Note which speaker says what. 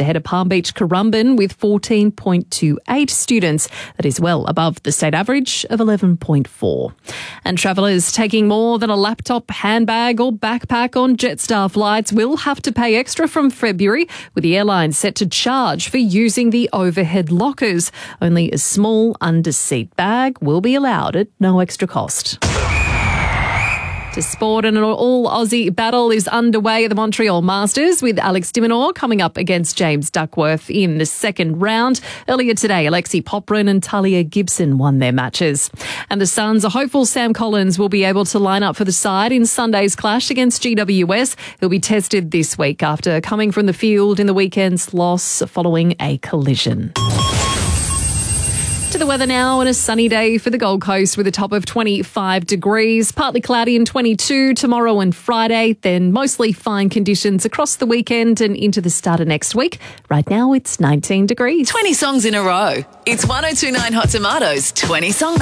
Speaker 1: ahead of Palm Beach Currumbin with 14.28 students. That is well above the state average of 11.4. And travellers taking more than a laptop, handbag or backpack on Jetstar flights will have to pay extra from February, with the airline set to charge for using the overhead lockers. Only a small under-seat bag will be allowed at no extra cost. To sport, and an all-Aussie battle is underway at the Montreal Masters, with Alex de Minaur coming up against James Duckworth in the second round. Earlier today, Alexi Poprin and Talia Gibson won their matches. And the Suns are hopeful Sam Collins will be able to line up for the side in Sunday's clash against GWS. He'll be tested this week after coming from the field in the weekend's loss following a collision. To the weather now, and a sunny day for the Gold Coast with a top of 25 degrees. Partly cloudy and 22 tomorrow and Friday, then mostly fine conditions across the weekend and into the start of next week. Right now it's 19 degrees.
Speaker 2: 20 songs in a row. It's 1029 Hot Tomatoes 20 Song